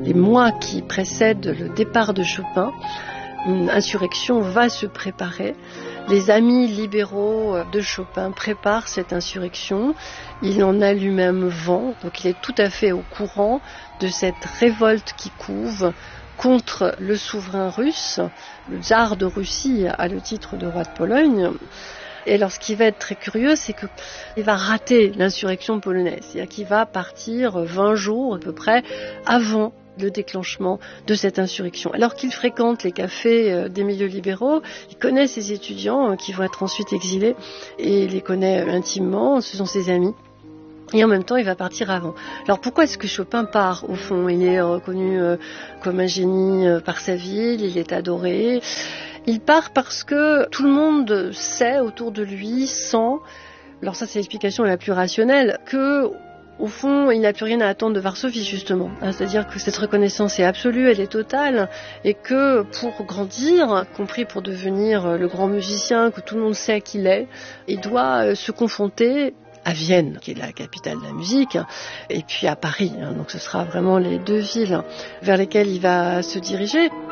les mois qui précèdent le départ de Chopin, une insurrection va se préparer. Les amis libéraux de Chopin préparent cette insurrection. Il en a lui-même vent, donc il est tout à fait au courant de cette révolte qui couve contre le souverain russe. Le tsar de Russie a le titre de roi de Pologne. Et alors ce qui va être très curieux, c'est qu'il va rater l'insurrection polonaise. C'est-à-dire qu'il va partir 20 jours à peu près avant le déclenchement de cette insurrection. Alors qu'il fréquente les cafés des milieux libéraux, il connaît ses étudiants qui vont être ensuite exilés et il les connaît intimement, ce sont ses amis. Et en même temps, il va partir avant. Alors pourquoi est-ce que Chopin part au fond? Il est reconnu comme un génie par sa ville, il est adoré. Il part parce que tout le monde sait autour de lui, sent, alors ça c'est l'explication la plus rationnelle, que au fond, il n'a plus rien à attendre de Varsovie, justement. C'est-à-dire que cette reconnaissance est absolue, elle est totale, et que pour grandir, y compris pour devenir le grand musicien que tout le monde sait qu'il est, il doit se confronter à Vienne, qui est la capitale de la musique, et puis à Paris. Donc ce sera vraiment les deux villes vers lesquelles il va se diriger.